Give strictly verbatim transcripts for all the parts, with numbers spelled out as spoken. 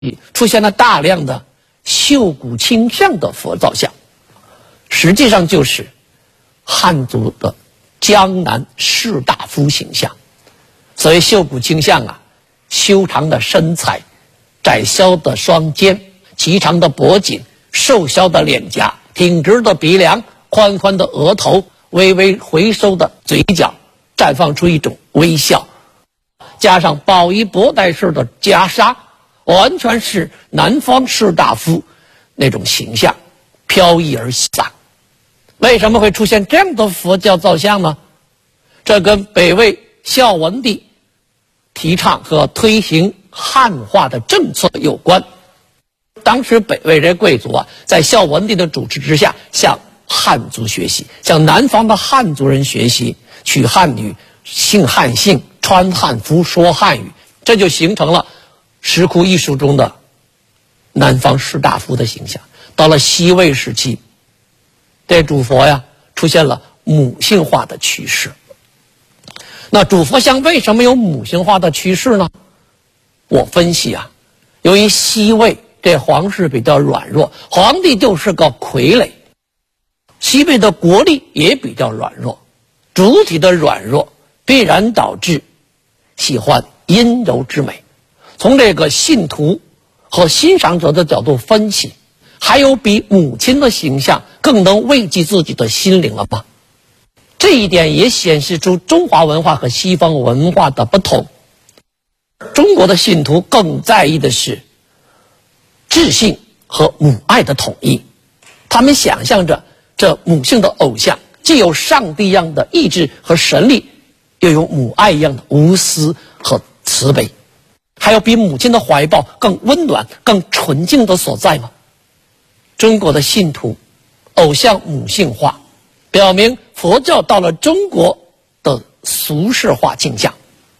出现了大量的绣骨倾向的佛造像，实际上就是汉族的江南士大夫形象。所谓绣骨倾向啊，修长的身材，窄削的双肩，颀长的脖颈，瘦削的脸颊，挺直的鼻梁，宽宽的额头，微微回收的嘴角，绽放出一种微笑，加上宝衣博带式的袈裟，完全是南方士大夫那种形象，飘逸而洒。为什么会出现这样的佛教造像呢？这跟北魏孝文帝提倡和推行汉化的政策有关。当时北魏这贵族啊，在孝文帝的主持之下，向汉族学习，向南方的汉族人学习，取汉语，姓汉姓，穿汉服，说汉语，这就形成了石窟艺术中的南方士大夫的形象。到了西魏时期，这主佛呀出现了母性化的趋势。那主佛像为什么有母性化的趋势呢？我分析啊，由于西魏这皇室比较软弱，皇帝就是个傀儡，西魏的国力也比较软弱，主体的软弱必然导致喜欢阴柔之美。从这个信徒和欣赏者的角度分析，还有比母亲的形象更能慰藉自己的心灵了吗？这一点也显示出中华文化和西方文化的不同。中国的信徒更在意的是至性和母爱的统一，他们想象着这母性的偶像既有上帝一样的意志和神力，又有母爱一样的无私和慈悲。还有比母亲的怀抱更温暖、更纯净的所在吗？中国的信徒偶像母性化，表明佛教到了中国的俗世化倾向。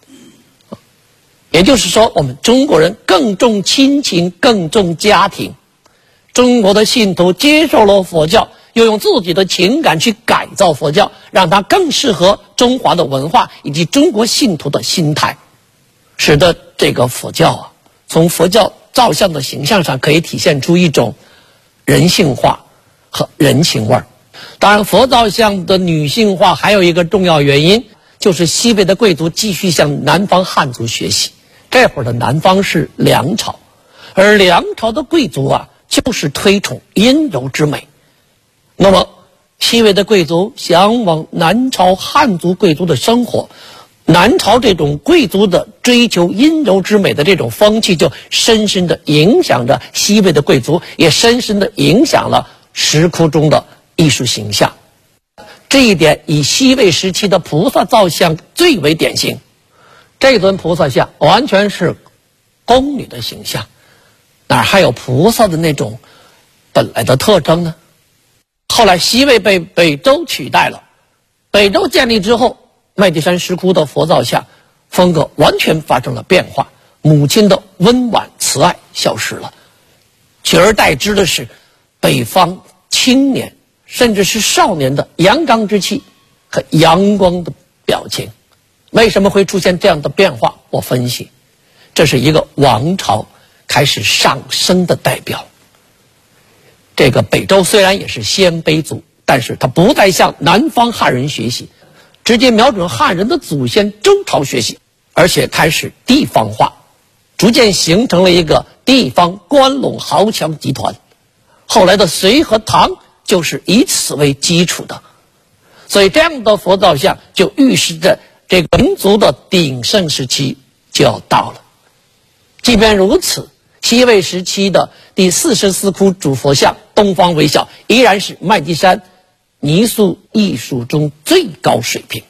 也就是说，我们中国人更重亲情，更重家庭。中国的信徒接受了佛教，又用自己的情感去改造佛教，让它更适合中华的文化以及中国信徒的心态，使得这个佛教啊，从佛教造像的形象上可以体现出一种人性化和人情味儿。当然，佛造像的女性化还有一个重要原因，就是西魏的贵族继续向南方汉族学习。这会儿的南方是梁朝，而梁朝的贵族啊，就是推崇阴柔之美。那么西魏的贵族向往南朝汉族贵族的生活，南朝这种贵族的追求阴柔之美的这种风气，就深深地影响着西魏的贵族，也深深地影响了石窟中的艺术形象。这一点以西魏时期的菩萨造像最为典型。这尊菩萨像完全是宫女的形象，哪还有菩萨的那种本来的特征呢？后来西魏被北周取代了，北周建立之后，麦积山石窟的佛造像风格完全发生了变化，母亲的温婉慈爱消失了，取而代之的是北方青年甚至是少年的阳刚之气和阳光的表情。为什么会出现这样的变化？我分析，这是一个王朝开始上升的代表。这个北周虽然也是鲜卑族，但是他不再向南方汉人学习，直接瞄准汉人的祖先周朝学习，而且开始地方化，逐渐形成了一个地方关陇豪强集团。后来的隋和唐就是以此为基础的，所以这样的佛造像就预示着这个民族的鼎盛时期就要到了。即便如此，西魏时期的第四十四窟主佛像东方微笑依然是麦积山泥塑艺术中最高水平。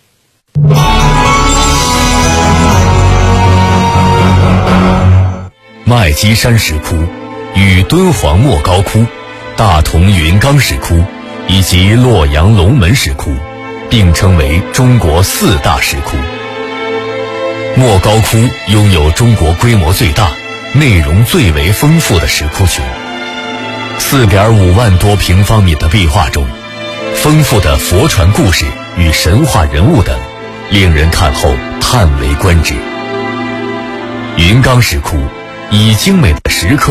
麦积山石窟与敦煌莫高窟、大同云冈石窟以及洛阳龙门石窟并称为中国四大石窟。莫高窟拥有中国规模最大、内容最为丰富的石窟群， 四点五万多平方米的壁画中，丰富的佛传故事与神话人物等，令人看后叹为观止。云冈石窟以精美的石刻